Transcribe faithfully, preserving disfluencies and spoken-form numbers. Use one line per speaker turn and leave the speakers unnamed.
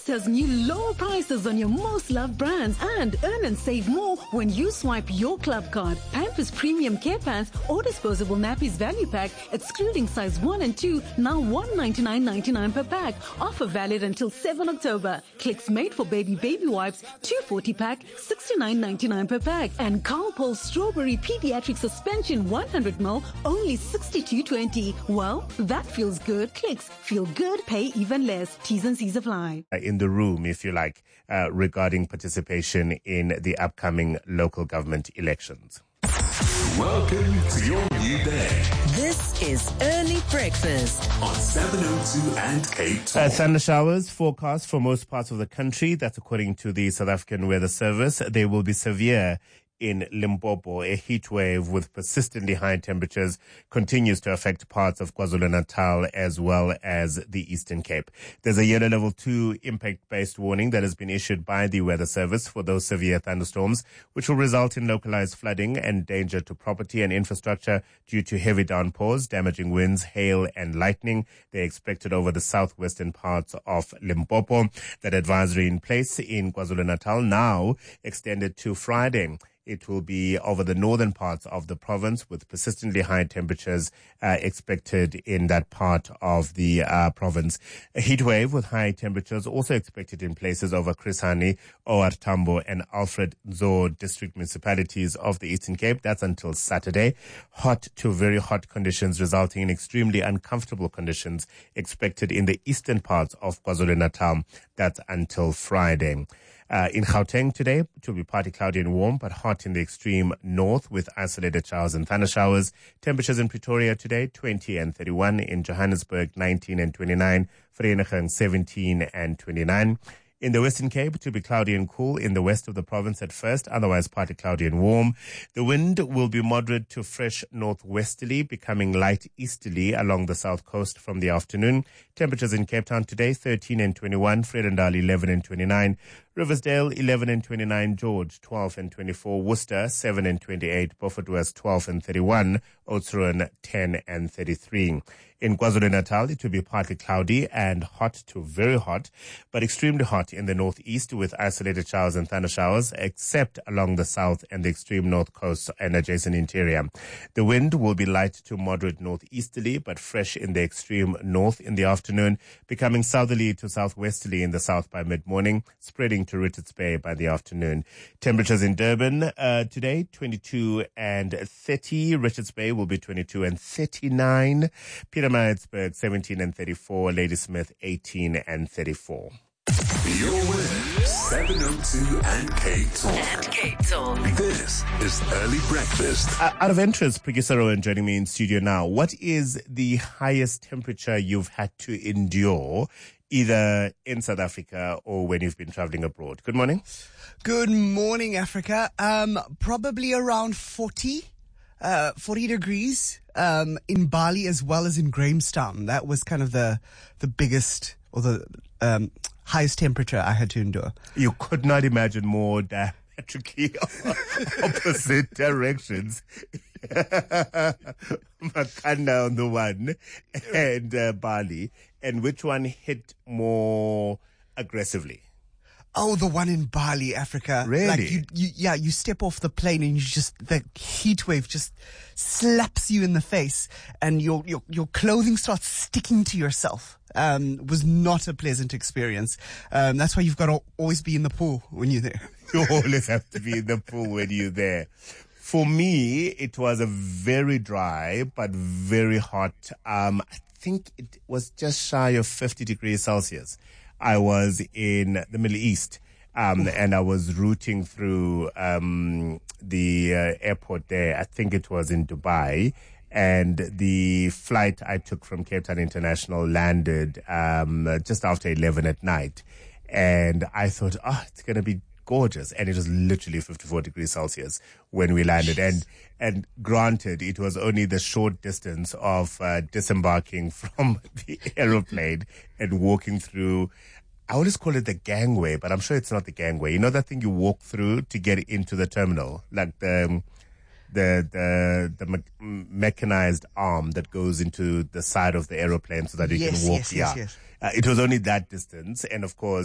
Clicks has new lower prices on your most loved brands and earn and save more when you swipe your club card. Pampers Premium Care Pants or disposable nappies value pack, excluding size one and two, now one hundred ninety-nine ninety-nine per pack. Offer valid until seventh of October. Clicks Made for Baby Baby Wipes, two forty pack, sixty-nine ninety-nine per pack. And Carlpole Strawberry Pediatric Suspension one hundred milliliters, only sixty-two twenty. Well, that feels good. Clicks, feel good, pay even less. T's and C's apply.
In the room, if you like, uh, regarding participation in the upcoming local government elections.
Welcome to your new day.
This is Early Breakfast
on seven oh two and Cape Town.
Uh, thunder showers forecast for most parts of the country. That's according to the South African Weather Service. They will be severe in Limpopo. A heat wave with persistently high temperatures continues to affect parts of KwaZulu-Natal as well as the Eastern Cape. There's a yellow level two impact-based warning that has been issued by the Weather Service for those severe thunderstorms, which will result in localized flooding and danger to property and infrastructure due to heavy downpours, damaging winds, hail and lightning. They're expected over the southwestern parts of Limpopo. That advisory in place in KwaZulu-Natal now extended to Friday. It will be over the northern parts of the province with persistently high temperatures uh, expected in that part of the uh, province. A heat wave with high temperatures also expected in places over Chris Hani, O R Tambo and Alfred Nzo district municipalities of the Eastern Cape. That's until Saturday. Hot to very hot conditions resulting in extremely uncomfortable conditions expected in the eastern parts of KwaZulu-Natal. That's until Friday. Uh, in Gauteng today, it will be partly cloudy and warm, but hot in the extreme north with isolated showers and thunder showers. Temperatures in Pretoria today, twenty and thirty-one. In Johannesburg, nineteen and twenty-nine. Vereeniging, seventeen and twenty-nine. In the Western Cape, it will be cloudy and cool in the west of the province at first, otherwise partly cloudy and warm. The wind will be moderate to fresh northwesterly, becoming light easterly along the south coast from the afternoon. Temperatures in Cape Town today, thirteen and twenty-one. Vredendal, eleven and twenty-nine. Riversdale, eleven and twenty-nine. George, twelve and twenty-four. Worcester, seven and twenty-eight. Beaufort West, twelve and thirty-one. Oudtshoorn, ten and thirty-three. In KwaZulu-Natal, it will be partly cloudy and hot to very hot, but extremely hot in the northeast with isolated showers and thunder showers, except along the south and the extreme north coast and adjacent interior. The wind will be light to moderate northeasterly, but fresh in the extreme north in the afternoon, becoming southerly to southwesterly in the south by mid-morning, spreading to Richards Bay by the afternoon. Temperatures in Durban uh, today, twenty-two and thirty. Richards Bay will be twenty-two and thirty-nine. Pietermaritzburg, seventeen and thirty-four. Ladysmith, eighteen and thirty-four.
You're with seven oh two and Cape Town.
and Cape Town.
This is Early Breakfast.
Uh, out of interest, Prigisa Rowan joining me in studio now. What is the highest temperature you've had to endure either in South Africa or when you've been traveling abroad? Good morning.
Good morning, Africa. Um, probably around forty. Uh, forty degrees, um, in Bali as well as in Grahamstown. That was kind of the, the biggest or the, um, highest temperature I had to endure.
You could not imagine more diametrically opposite directions. Makhanda on the one and uh, Bali. And which one hit more aggressively?
Oh, the one in Bali, Africa.
Really?
Like you, you, yeah, you step off the plane and you just, the heat wave just slaps you in the face and your, your, your clothing starts sticking to yourself. Um, was not a pleasant experience. Um, that's why you've got to always be in the pool when you're there.
You always have to be in the pool when you're there. For me, it was a very dry but very hot. Um, I think it was just shy of fifty degrees Celsius. I was in the Middle East, um, and I was routing through um, the uh, airport there. I think it was in Dubai. And the flight I took from Cape Town International landed um, just after eleven at night. And I thought, oh, it's going to be gorgeous. And it was literally fifty-four degrees Celsius when we landed. Jeez. And and granted, it was only the short distance of uh, disembarking from the aeroplane and walking through, I always call it the gangway, but I'm sure it's not the gangway. You know that thing you walk through to get into the terminal? Like the the the the me- mechanized arm that goes into the side of the aeroplane so that you
yes,
can walk.
Yes,
yeah.
yes, yes.
Uh, it was only that distance. And of course,